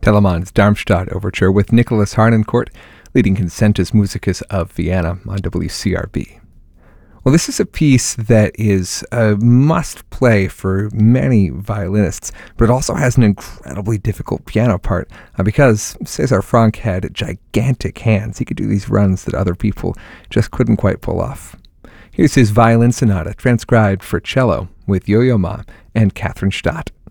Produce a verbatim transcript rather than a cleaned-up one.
Telemann's Darmstadt Overture with Nicholas Harnoncourt, leading Concertus Musicus of Vienna on W C R B. Well, this is a piece that is a must-play for many violinists, but it also has an incredibly difficult piano part uh, because César Franck had gigantic hands. He could do these runs that other people just couldn't quite pull off. Here's his violin sonata transcribed for cello with Yo-Yo Ma and Catherine Stadt.